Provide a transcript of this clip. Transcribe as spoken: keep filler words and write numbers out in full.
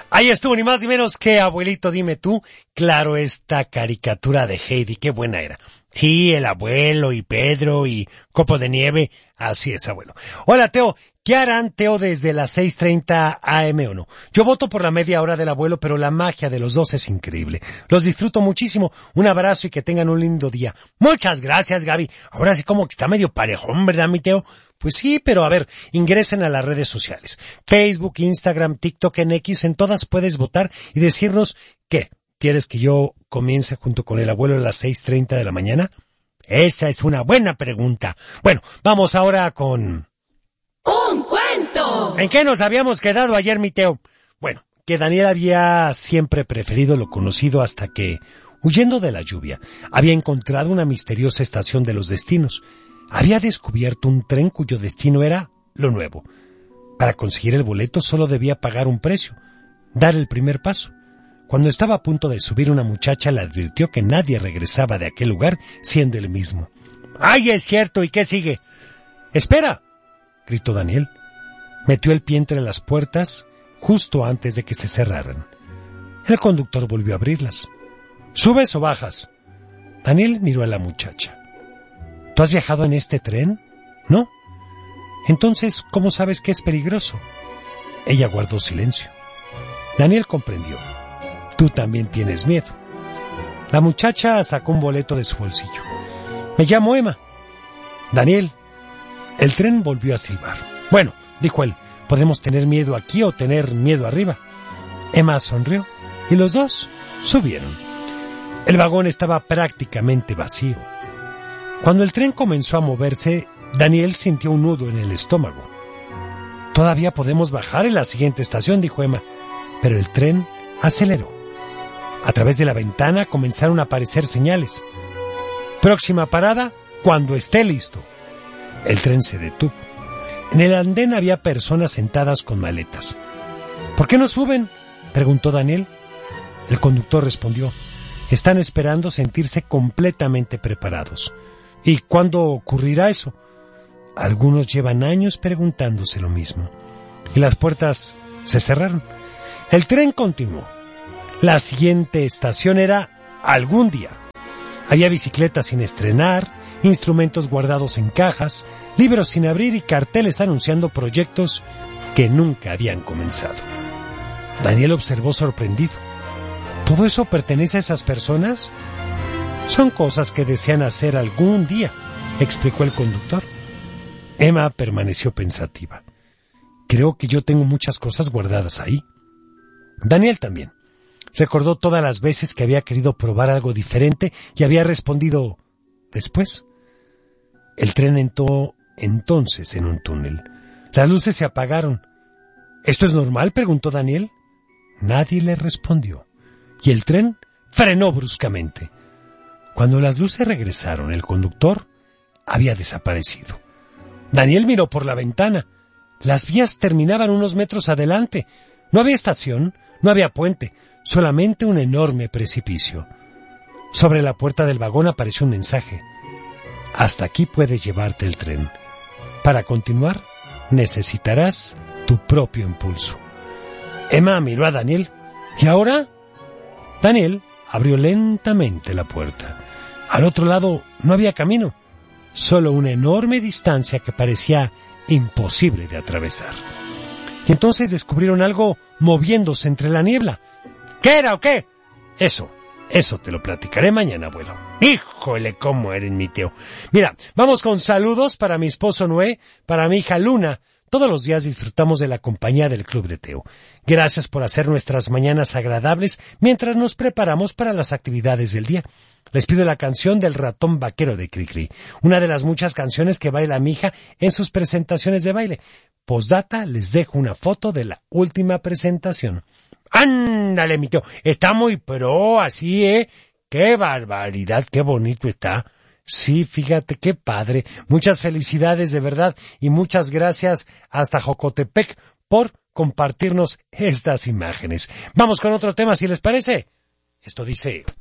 Ahí estuvo, ni más ni menos que Abuelito Dime Tú. Claro, esta caricatura de Heidi, qué buena era. Sí, el abuelo y Pedro y Copo de Nieve. Así es, abuelo. Hola, Teo. ¿Qué harán, Teo, desde las seis treinta a eme o no? Yo voto por la media hora del abuelo, pero la magia de los dos es increíble. Los disfruto muchísimo. Un abrazo y que tengan un lindo día. Muchas gracias, Gaby. Ahora sí como que está medio parejón, ¿verdad, mi Teo? Pues sí, pero a ver, ingresen a las redes sociales. Facebook, Instagram, TikTok, en X, en todas puedes votar y decirnos ¿qué? ¿Quieres que yo comience junto con el abuelo a las seis treinta de la mañana? Esa es una buena pregunta. Bueno, vamos ahora con... ¡Un cuento! ¿En qué nos habíamos quedado ayer, mi Teo? Bueno, que Daniel había siempre preferido lo conocido hasta que, huyendo de la lluvia, había encontrado una misteriosa estación de los destinos. Había descubierto un tren cuyo destino era lo nuevo. Para conseguir el boleto solo debía pagar un precio, dar el primer paso. Cuando estaba a punto de subir, una muchacha le advirtió que nadie regresaba de aquel lugar siendo el mismo. ¡Ay, es cierto! ¿Y qué sigue? ¡Espera!, gritó Daniel. Metió el pie entre las puertas justo antes de que se cerraran. El conductor volvió a abrirlas. ¿Subes o bajas? Daniel miró a la muchacha. ¿Tú has viajado en este tren? ¿No? Entonces, ¿cómo sabes que es peligroso? Ella guardó silencio. Daniel comprendió. Tú también tienes miedo. La muchacha sacó un boleto de su bolsillo. Me llamo Emma. Daniel. El tren volvió a silbar. Bueno, dijo él, podemos tener miedo aquí o tener miedo arriba. Emma sonrió y los dos subieron. El vagón estaba prácticamente vacío. Cuando el tren comenzó a moverse, Daniel sintió un nudo en el estómago. Todavía podemos bajar en la siguiente estación, dijo Emma, pero el tren aceleró. A través de la ventana comenzaron a aparecer señales. Próxima parada, cuando esté listo. El tren se detuvo. En el andén había personas sentadas con maletas. ¿Por qué no suben?, preguntó Daniel. El conductor respondió, están esperando sentirse completamente preparados. ¿Y cuándo ocurrirá eso? Algunos llevan años preguntándose lo mismo. Y las puertas se cerraron. El tren continuó. La siguiente estación era algún día. Había bicicletas sin estrenar, instrumentos guardados en cajas, libros sin abrir y carteles anunciando proyectos que nunca habían comenzado. Daniel observó sorprendido. ¿Todo eso pertenece a esas personas? Son cosas que desean hacer algún día, explicó el conductor. Emma permaneció pensativa. Creo que yo tengo muchas cosas guardadas ahí. Daniel también. Recordó todas las veces que había querido probar algo diferente y había respondido, después. El tren entró entonces en un túnel. Las luces se apagaron. ¿Esto es normal?, preguntó Daniel. Nadie le respondió. Y el tren frenó bruscamente. Cuando las luces regresaron, el conductor había desaparecido. Daniel miró por la ventana. Las vías terminaban unos metros adelante. No había estación, no había puente, solamente un enorme precipicio. Sobre la puerta del vagón apareció un mensaje. Hasta aquí puedes llevarte el tren. Para continuar, necesitarás tu propio impulso. Emma miró a Daniel. ¿Y ahora? Daniel abrió lentamente la puerta. Al otro lado no había camino, solo una enorme distancia que parecía imposible de atravesar. Y entonces descubrieron algo moviéndose entre la niebla. ¿Qué era o qué? Eso, eso te lo platicaré mañana, abuelo. Híjole, cómo eres, mi Teo. Mira, vamos con saludos para mi esposo Noé, para mi hija Luna. Todos los días disfrutamos de la compañía del Club de Teo. Gracias por hacer nuestras mañanas agradables mientras nos preparamos para las actividades del día. Les pido la canción del ratón vaquero de Cricri, una de las muchas canciones que baila mi hija en sus presentaciones de baile. Postdata, les dejo una foto de la última presentación. ¡Ándale, mi Teo! Está muy pro, así, ¿eh? ¡Qué barbaridad! ¡Qué bonito está! Sí, fíjate, qué padre. Muchas felicidades de verdad y muchas gracias hasta Jocotepec por compartirnos estas imágenes. Vamos con otro tema, si les parece. Esto dice...